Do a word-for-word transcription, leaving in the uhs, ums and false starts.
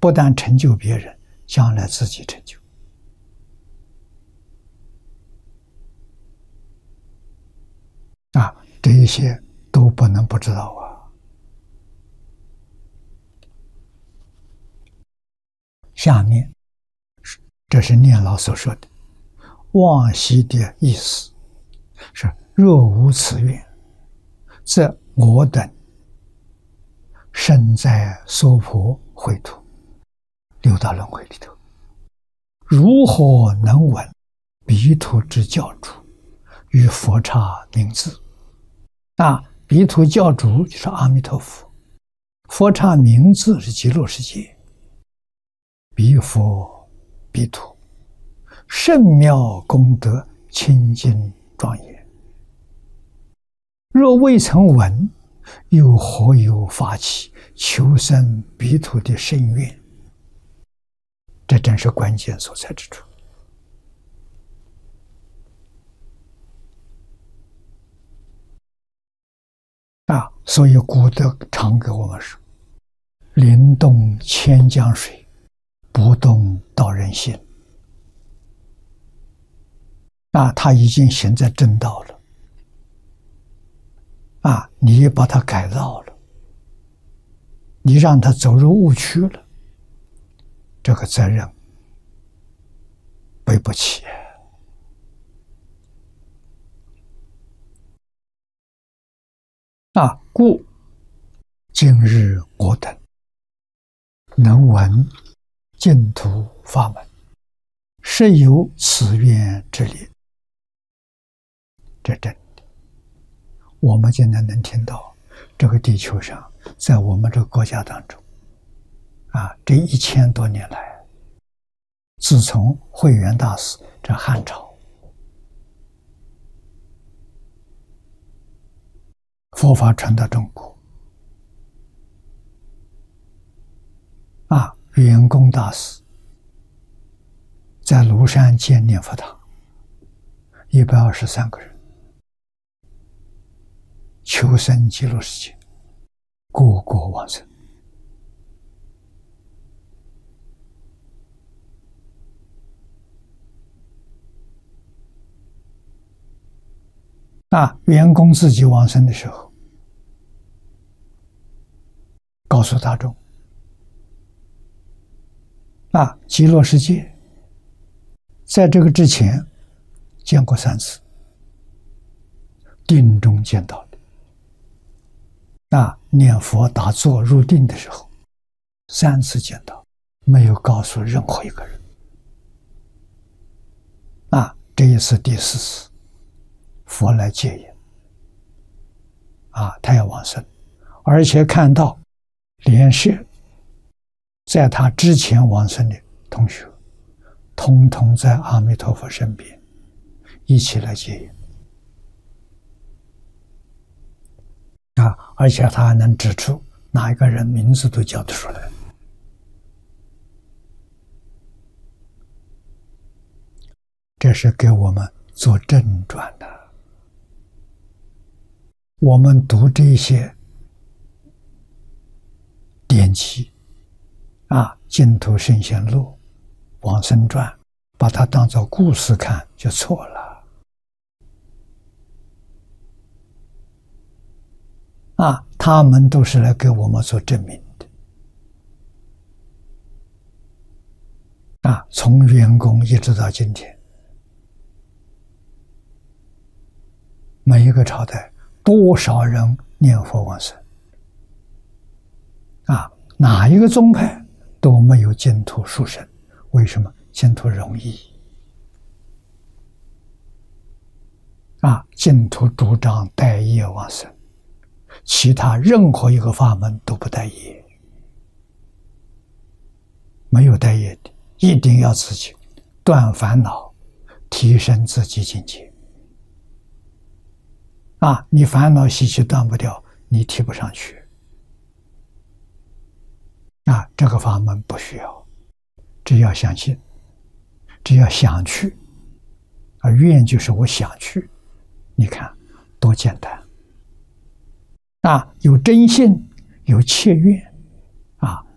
不但成就别人，将来自己成就。啊，这一些都不能不知道啊。下面，这是念老所说的往昔的意思，是若无此愿，则我等身在娑婆秽土，六道轮回里头，如何能闻彼土之教主与佛刹名字？啊，彼土教主就是阿弥陀佛，佛刹名字是极乐世界。彼佛彼土，甚妙功德，清净庄严。若未曾闻，又何有发起求生彼土的深愿？这正是关键所在之处。啊，所以古德常给我们说：“灵动千江水，不动道人心。”啊，他已经行在正道了。啊，你把他改造了，你让他走入误区了，这个责任背不起。啊，故今日我等能闻净土法门，实有此愿之理。这真的，我们现在能听到，这个地球上，在我们这个国家当中，啊，这一千多年来，自从慧远大师这汉朝，佛法传到中国，啊，圆公大师在庐山建念佛堂，一百二十三个人求生极乐世界，个个往生。啊，圆公自己往生的时候，告诉大众：啊，极乐世界在这个之前见过三次，定中见到的。啊，念佛打坐入定的时候，三次见到，没有告诉任何一个人。啊，这一次第四次，佛来接引。啊，他要往生，而且看到莲社在他之前往生的同学，通通在阿弥陀佛身边，一起来接引。啊，而且他还能指出哪一个人名字都叫得出来。这是给我们做正转的。我们读这些典籍，啊，净土圣贤录、往生传，把它当作故事看就错了。啊，他们都是来给我们做证明的。啊，从圆公一直到今天，每一个朝代多少人念佛往生。啊，哪一个宗派都没有净土殊胜，为什么？净土容易。啊，净土主张带业往生。其他任何一个法门都不带业，没有带业的，一定要自己断烦恼，提升自己境界。啊，你烦恼习气断不掉，你提不上去。啊，这个法门不需要，只要相信，只要想去。啊，愿就是我想去，你看多简单。啊，有真信，有切愿，啊，